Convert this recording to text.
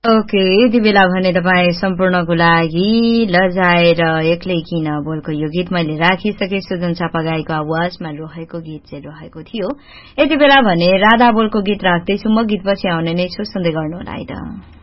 Okay, यति बेला भने तपाईँ सम्पूर्णको लागि लजाएर एक्लै किन बोलको यो गीत मैले राखिसकेछु, जुन छापागाईको आवाजमा रहेको गीत चाहिँ रहेको थियो। यति बेला भने राधा बोलको गीत राख्दैछु म, गीतपछि आउने नै छु, सुन्दै गर्नु होला है त।